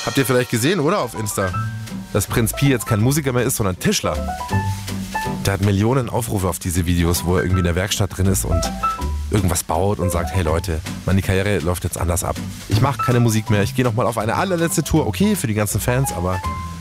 Habt ihr vielleicht gesehen, oder? Auf Insta. Dass Prinz Pi jetzt kein Musiker mehr ist, sondern Tischler. Der hat Millionen Aufrufe auf diese Videos, wo er irgendwie in der Werkstatt drin ist und irgendwas baut und sagt, hey Leute, meine Karriere läuft jetzt anders ab. Ich mache keine Musik mehr, ich gehe nochmal auf eine allerletzte Tour. Okay, für die ganzen Fans, aber